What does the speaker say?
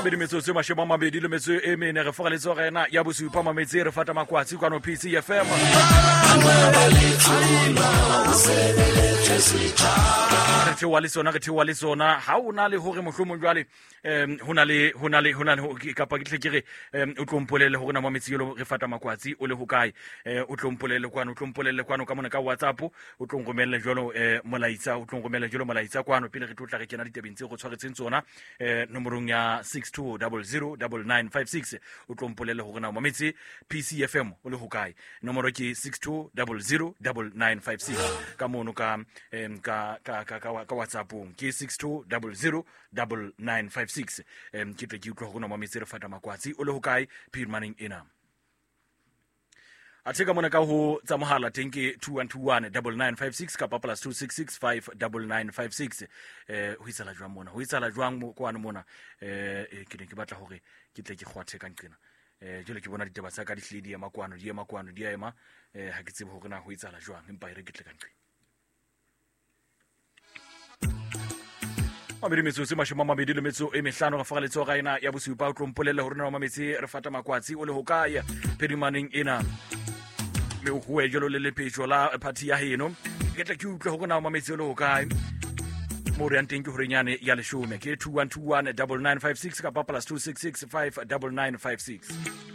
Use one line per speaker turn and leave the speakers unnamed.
Mabedi metsotso mashome a mabedi le metso e mene re fogaletso rena ya bosupa mametsi re fata makwatsi kwano PC FM. Re thewa le sona ha ona le hore mohlomong jwale hona le kapa ke tlekere o tlompolele hore na mametsi yo re fata makwatsi o le hokae o tlompolele kwano ka mona ka WhatsApp o tlongomelle jwalo molaitsa kwano pele re tlotla re kena ditebeng tse go tshwaretseng tsona nomorong ya 62009956 o tlompolele hore na mametsi PC FM o le hokae nomoro ke 62009956 ka mono ka WhatsApp ke 62009956 ke tle ke utlwa go na mametsi re fata makwatsi o le hokae phirmaneng ena Ateka mona ka ho tsa mohala teng ke 21219956 kapa +26659956 ho isala jwang mo kwana mona ke ne ke batla hore ke tle ke kgwathe ka nqena jole ke bona ditaba tsa ka di hledi ya makwano di ema ha ke tsebe hore na ho isala jwang empa ere ke tle ka nqena Mabedi metsotso mashome a mabedi le metso e mehlano ga fogaletso ga ena ya bosupa o tlompolelle hore na mametsi re fata makwatsi o le hokae phedimaneng ena le ho jolo le lepetjo la party ya heno ke tla ke utlwa hore na mametsi o le hokae mo re anteng ke hore nyane ya leshome ke 21219956 kapa +26659956